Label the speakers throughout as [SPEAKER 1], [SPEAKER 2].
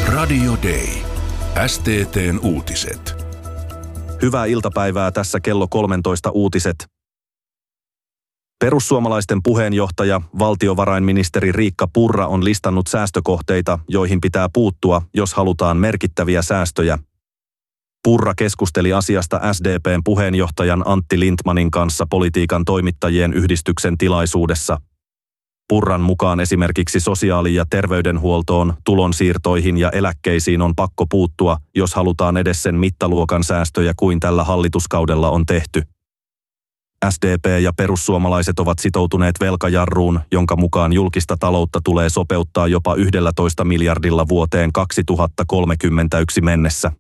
[SPEAKER 1] Radio Day. STT:n uutiset.
[SPEAKER 2] Hyvää iltapäivää, tässä kello 13 uutiset. Perussuomalaisten puheenjohtaja, valtiovarainministeri Riikka Purra on listannut säästökohteita, joihin pitää puuttua, jos halutaan merkittäviä säästöjä. Purra keskusteli asiasta SDP:n puheenjohtajan Antti Lindtmanin kanssa Politiikan toimittajien yhdistyksen tilaisuudessa. Purran mukaan esimerkiksi sosiaali- ja terveydenhuoltoon, tulonsiirtoihin ja eläkkeisiin on pakko puuttua, jos halutaan edes sen mittaluokan säästöjä kuin tällä hallituskaudella on tehty. SDP ja perussuomalaiset ovat sitoutuneet velkajarruun, jonka mukaan julkista taloutta tulee sopeuttaa jopa 11 miljardilla vuoteen 2031 mennessä.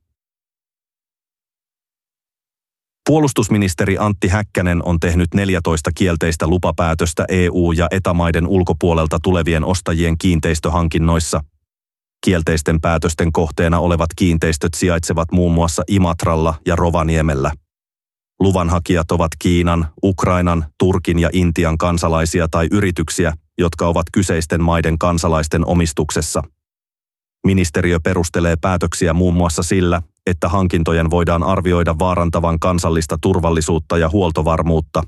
[SPEAKER 2] Puolustusministeri Antti Häkkänen on tehnyt 14 kielteistä lupapäätöstä EU- ja ETA-maiden ulkopuolelta tulevien ostajien kiinteistöhankinnoissa. Kielteisten päätösten kohteena olevat kiinteistöt sijaitsevat muun muassa Imatralla ja Rovaniemellä. Luvanhakijat ovat Kiinan, Ukrainan, Turkin ja Intian kansalaisia tai yrityksiä, jotka ovat kyseisten maiden kansalaisten omistuksessa. Ministeriö perustelee päätöksiä muun muassa sillä, että hankintojen voidaan arvioida vaarantavan kansallista turvallisuutta ja huoltovarmuutta.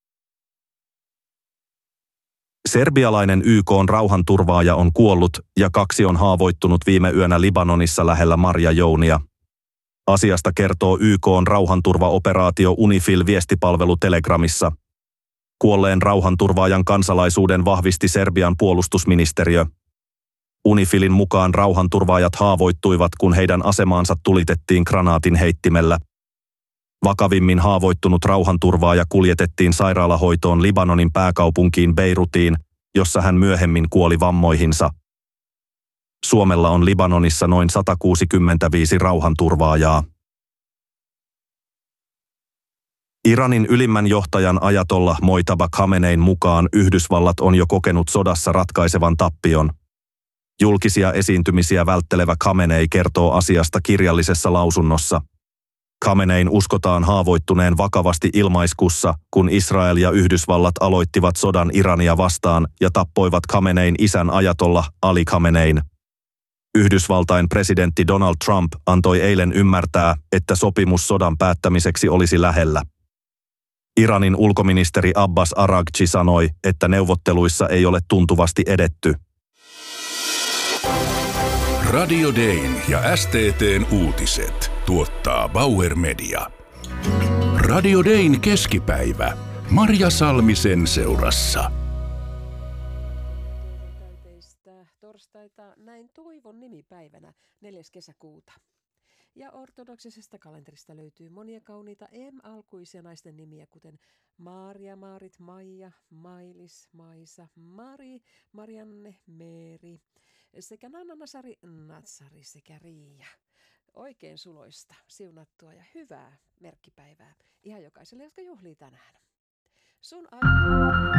[SPEAKER 2] Serbialainen YK:n rauhanturvaaja on kuollut ja 2 on haavoittunut viime yönä Libanonissa lähellä Marjajounia. Asiasta kertoo YK:n rauhanturvaoperaatio UNIFIL viestipalvelu Telegramissa. Kuolleen rauhanturvaajan kansalaisuuden vahvisti Serbian puolustusministeriö. UNIFILin mukaan rauhanturvaajat haavoittuivat, kun heidän asemaansa tulitettiin granaatin heittimellä. Vakavimmin haavoittunut rauhanturvaaja kuljetettiin sairaalahoitoon Libanonin pääkaupunkiin Beirutiin, jossa hän myöhemmin kuoli vammoihinsa. Suomella on Libanonissa noin 165 rauhanturvaajaa. Iranin ylimmän johtajan ajatollah Mojtaba Khamenein mukaan Yhdysvallat on jo kokenut sodassa ratkaisevan tappion. Julkisia esiintymisiä välttelevä Khamenei kertoo asiasta kirjallisessa lausunnossa. Khamenein uskotaan haavoittuneen vakavasti ilmaiskussa, kun Israel ja Yhdysvallat aloittivat sodan Irania vastaan ja tappoivat Khamenein isän ajatollah Ali Khamenein. Yhdysvaltain presidentti Donald Trump antoi eilen ymmärtää, että sopimus sodan päättämiseksi olisi lähellä. Iranin ulkoministeri Abbas Araghchi sanoi, että neuvotteluissa ei ole tuntuvasti edetty.
[SPEAKER 1] Radio Dayn ja STT:n uutiset tuottaa Bauer Media. Radio Dayn keskipäivä. Marja Salmisen seurassa.
[SPEAKER 3] Torstaita näin toivon nimipäivänä 4. kesäkuuta. Ja ortodoksisesta kalenterista löytyy monia kauniita M-alkuisia naisten nimiä, kuten Maria, Maarit, Maija, Mailis, Maisa, Mari, Marianne, Meeri sekä Nanna, Nasari, Natsari sekä Riia. Oikein suloista, siunattua ja hyvää merkkipäivää ihan jokaiselle, jotka juhlii tänään. Sun